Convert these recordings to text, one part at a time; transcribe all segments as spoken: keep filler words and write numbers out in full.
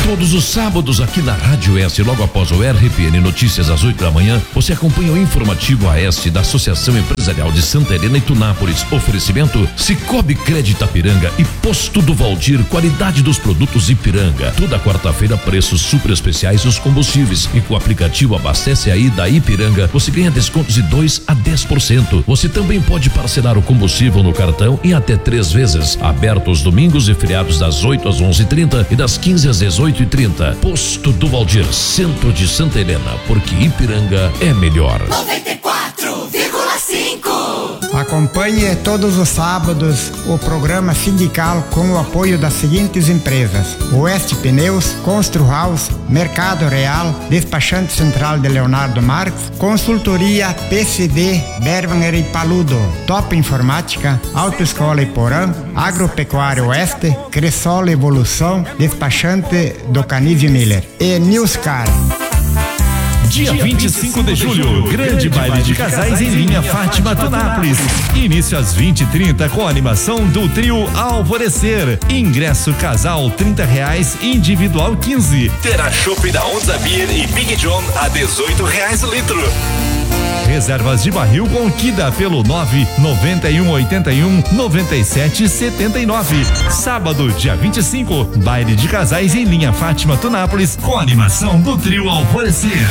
Todos os sábados aqui na Rádio Oeste, logo após o R P N Notícias às oito da manhã, você acompanha o informativo Oeste da Associação Empresarial de Santa Helena e Tunápolis. Oferecimento Cicobi Crédito Ipiranga e Posto do Valdir, qualidade dos produtos Ipiranga. Toda quarta-feira preços super especiais nos combustíveis, e com o aplicativo Abastece Aí da Ipiranga você ganha descontos de dois a dez por cento. Você também pode parcelar o combustível no cartão em até três vezes. Aberto aos domingos e feriados das oito às onze e trinta e das quinze às dezoito e trinta. Posto do Valdir, centro de Santa Helena, porque Ipiranga é melhor. noventa e quatro vírgula cinco. Acompanhe todos os sábados o programa sindical com o apoio das seguintes empresas: Oeste Pneus, Constru House, Mercado Real, Despachante Central de Leonardo Marques, Consultoria P C D, Berwanger e Paludo, Top Informática, Autoescola Iporã, Agropecuária Oeste, Cressol Evolução, Despachante do Canívio Miller e Newscar. Dia vinte e cinco de julho, grande baile de casais em linha Fátima Tunápolis. Início às vinte e trinta com a animação do trio Alvorecer. Ingresso casal trinta reais, individual quinze. Terá chopp da Onza Beer e Big John a dezoito reais o litro. Reservas de barril com Kida pelo nove noventa e um oitenta e um noventa e sete setenta e nove. Sábado, dia vinte e cinco, baile de casais em linha Fátima Tunápolis com a animação do trio Alvorecer.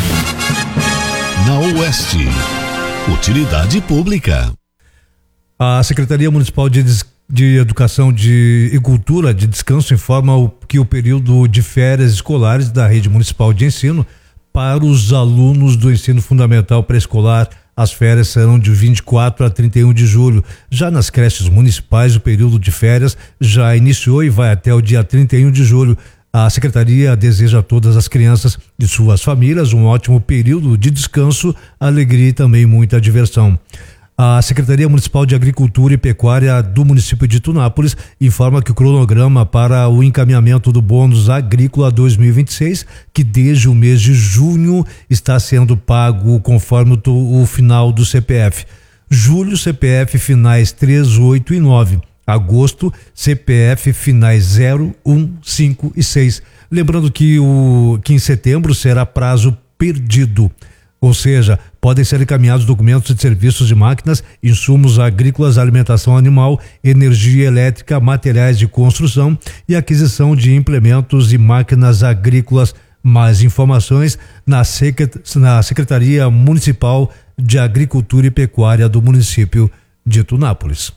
Na Oeste, utilidade pública. A Secretaria Municipal de, de Educação de e Cultura de Descanso informa o, que o período de férias escolares da Rede Municipal de Ensino para os alunos do ensino fundamental pré-escolar, as férias serão de vinte e quatro a trinta e um de julho. Já nas creches municipais, o período de férias já iniciou e vai até o dia trinta e um de julho. A Secretaria deseja a todas as crianças e suas famílias um ótimo período de descanso, alegria e também muita diversão. A Secretaria Municipal de Agricultura e Pecuária do município de Tunápolis informa que o cronograma para o encaminhamento do bônus agrícola dois mil e vinte e seis, que desde o mês de junho está sendo pago conforme o, o final do C P F. Julho, C P F finais três, oito e nove. Agosto, C P F finais zero, um, cinco e seis. Lembrando que, o, que em setembro será prazo perdido. Ou seja, podem ser encaminhados documentos de serviços de máquinas, insumos agrícolas, alimentação animal, energia elétrica, materiais de construção e aquisição de implementos e máquinas agrícolas. Mais informações na, Secret- na Secretaria Municipal de Agricultura e Pecuária do município de Tunápolis.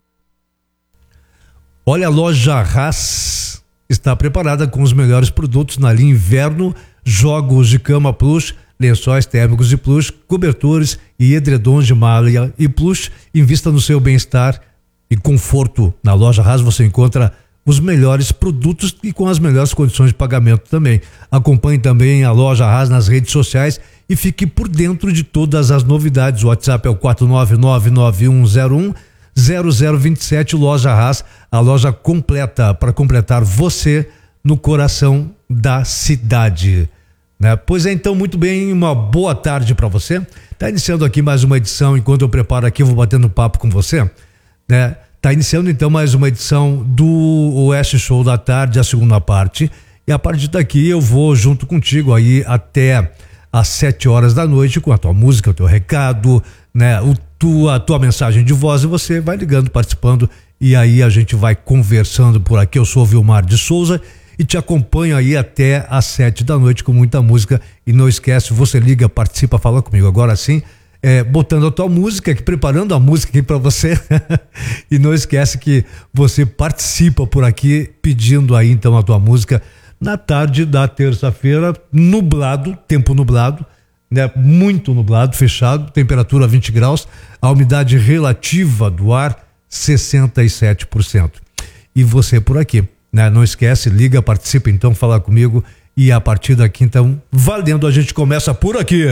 Olha, a loja Haas está preparada com os melhores produtos na linha inverno, jogos de cama plush, lençóis térmicos de plush, cobertores e edredons de malha e plush. Invista no seu bem-estar e conforto. Na loja Haas você encontra os melhores produtos e com as melhores condições de pagamento também. Acompanhe também a loja Haas nas redes sociais e fique por dentro de todas as novidades. O WhatsApp é o quatro nove nove nove um zero um zero zero dois sete. Loja Haas, a loja completa para completar você no coração da cidade. Né? Pois é, então, muito bem, uma boa tarde para você. Tá iniciando aqui mais uma edição, enquanto eu preparo aqui, eu vou batendo papo com você, né? Tá iniciando então mais uma edição do Oeste Show da Tarde, a segunda parte, e a partir daqui eu vou junto contigo aí até às sete horas da noite com a tua música, o teu recado, né? O tua, tua mensagem de voz, e você vai ligando, participando, e aí a gente vai conversando por aqui. Eu sou o Vilmar de Souza e te acompanho aí até às sete da noite com muita música. E não esquece, você liga, participa, fala comigo agora sim, é, botando a tua música aqui, preparando a música aqui pra você. E não esquece que você participa por aqui pedindo aí então a tua música na tarde da terça-feira, nublado, tempo nublado, né? Muito nublado, fechado, temperatura vinte graus, a umidade relativa do ar sessenta e sete por cento. E você por aqui, né? Não esquece, liga, participa então, fala comigo, e a partir daqui então, valendo, a gente começa por aqui.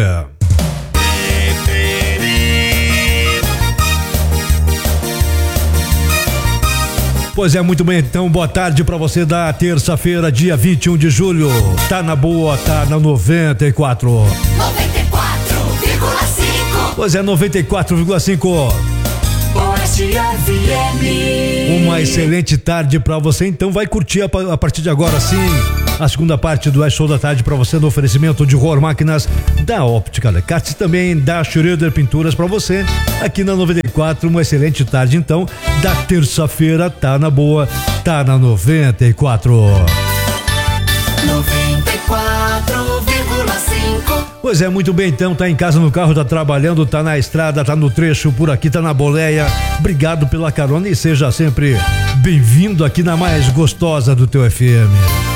Pois é, muito bem, então, boa tarde pra você da terça-feira, dia vinte e um de julho. Tá na boa, tá na noventa e quatro. noventa e quatro vírgula cinco. Pois é, noventa e quatro vírgula cinco. Oeste F M. Uma excelente tarde pra você, então vai curtir a, a partir de agora sim A segunda parte do É Show da Tarde para você no oferecimento de Roar Máquinas, da Óptica Alicate, também da Schroeder Pinturas para você. Aqui na noventa e quatro, uma excelente tarde então, da terça-feira, tá na boa, tá na noventa e quatro. noventa e quatro vírgula cinco. Pois é, muito bem então, tá em casa, no carro, tá trabalhando, tá na estrada, tá no trecho, por aqui, tá na boleia. Obrigado pela carona e seja sempre bem-vindo aqui na mais gostosa do teu F M.